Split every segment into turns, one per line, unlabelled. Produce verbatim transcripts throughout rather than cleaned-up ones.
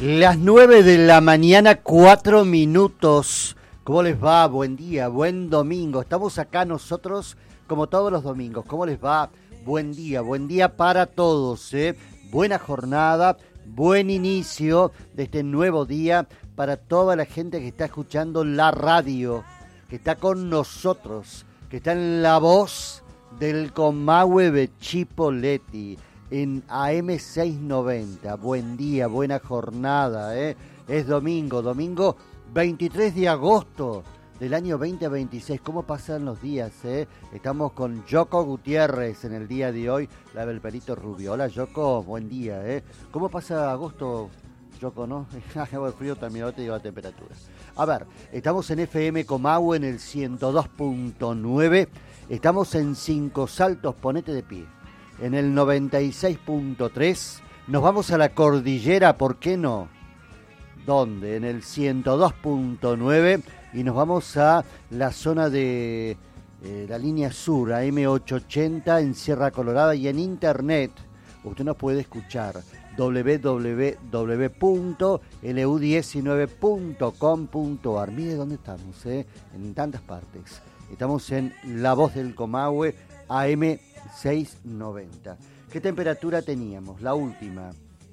Las nueve de la mañana, cuatro minutos. ¿Cómo les va? Buen día, buen domingo. Estamos acá nosotros como todos los domingos. ¿Cómo les va? Buen día, buen día para todos, ¿eh? Buena jornada, buen inicio de este nuevo día para toda la gente que está escuchando la radio, que está con nosotros, que está en la voz del Comahue de Chipoleti. En A M seiscientos noventa, buen día, buena jornada, ¿eh? Es domingo, domingo veintitrés de agosto del año veinte veintiséis. ¿Cómo pasan los días, eh? Estamos con Yoko Gutiérrez en el día de hoy, la del pelito rubio. Hola, Yoko, buen día, ¿eh? ¿Cómo pasa agosto, Yoko, no? El frío también, ahora te digo la temperatura. A ver, estamos en F M Comahue en el ciento dos punto nueve, estamos en Cinco Saltos, ponete de pie. En el noventa y seis punto tres, nos vamos a la cordillera, ¿por qué no? ¿Dónde? En el ciento dos punto nueve y nos vamos a la zona de eh, la línea sur, a M ochocientos ochenta en Sierra Colorada, y en internet usted nos puede escuchar doble u doble u doble u punto L U diecinueve punto com punto A R. Mire dónde estamos, ¿eh? En tantas partes. Estamos en La Voz del Comahue, A M seiscientos noventa. ¿Qué temperatura teníamos? La última,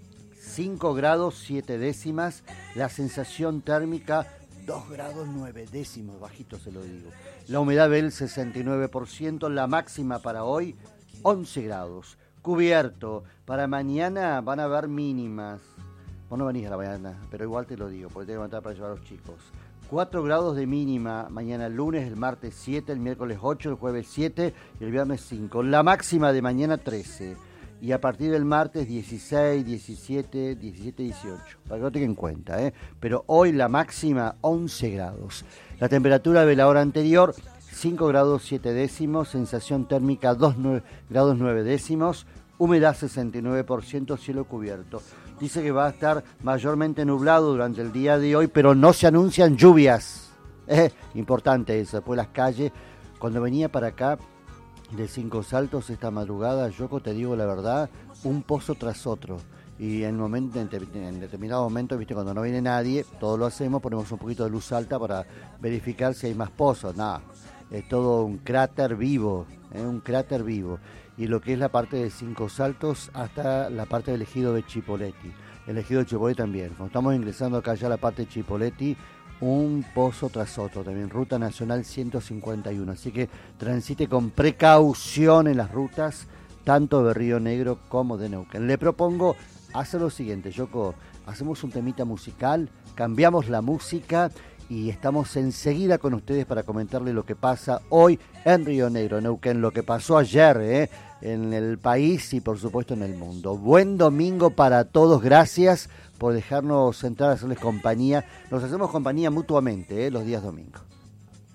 cinco grados siete décimas, la sensación térmica dos grados nueve décimos, bajito se lo digo. La humedad del sesenta y nueve por ciento, la máxima para hoy once grados. Cubierto, para mañana van a haber mínimas. Vos no venís a la mañana, pero igual te lo digo, porque tengo que levantar para llevar a los chicos. cuatro grados de mínima mañana lunes, el martes siete, el miércoles ocho, el jueves siete y el viernes cinco. La máxima de mañana trece. Y a partir del martes dieciséis, diecisiete, diecisiete, dieciocho. Para que lo tengan en cuenta, ¿eh? Pero hoy la máxima once grados. La temperatura de la hora anterior cinco grados siete décimos, sensación térmica dos grados nueve décimos, humedad sesenta y nueve por ciento, cielo cubierto. Dice que va a estar mayormente nublado durante el día de hoy, pero no se anuncian lluvias. Eh, importante eso. Después las calles, cuando venía para acá de Cinco Saltos esta madrugada, Yoko, te digo la verdad, un pozo tras otro. Y en, momento, en, en determinado momento, viste, cuando no viene nadie, todo lo hacemos, ponemos un poquito de luz alta para verificar si hay más pozos. Nada, es todo un cráter vivo, eh, un cráter vivo. Y lo que es la parte de Cinco Saltos hasta la parte del ejido de Chipoleti. El ejido de Chipoleti también. Cuando estamos ingresando acá ya a la parte de Chipoleti, un pozo tras otro. También Ruta Nacional ciento cincuenta y uno. Así que transite con precaución en las rutas, tanto de Río Negro como de Neuquén. Le propongo hacer lo siguiente, Yoko. Hacemos un temita musical, cambiamos la música y estamos enseguida con ustedes para comentarles lo que pasa hoy en Río Negro, Neuquén, lo que pasó ayer, ¿eh? En el país y por supuesto en el mundo. Buen domingo para todos, gracias por dejarnos entrar a hacerles compañía. Nos hacemos compañía mutuamente, ¿eh? Los días domingos.